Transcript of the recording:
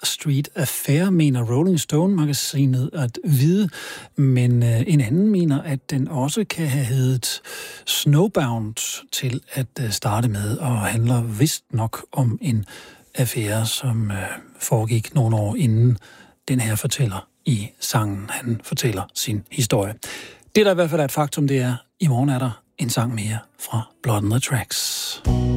Street Affair, mener Rolling Stone-magasinet at vide, men en anden mener, at den også kan have heddet Snowbound til at starte med, og handler vist nok om en affære, som foregik nogle år inden den her fortæller i sangen. Han fortæller sin historie. Det, der i hvert fald er et faktum, det er, i morgen er der en sang mere fra Blood on the Tracks.